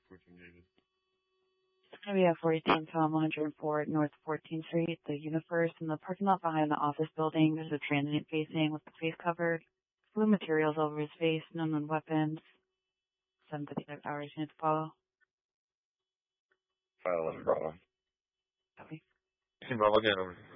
14 David. We have 418 Tom 104 North 14th Street, the Universe, in the parking lot behind the office building. There's a transient facing with the face covered. Blue materials over his face, none on weapons. 7:35 hours, unit to follow. File 11 Bravo. Copy. Bravo again, over.